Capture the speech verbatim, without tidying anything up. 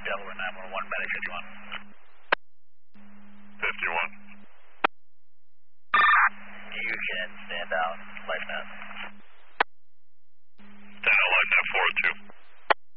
Delaware nine one one, Medic fifty-one. fifty-one. You can stand down, light path.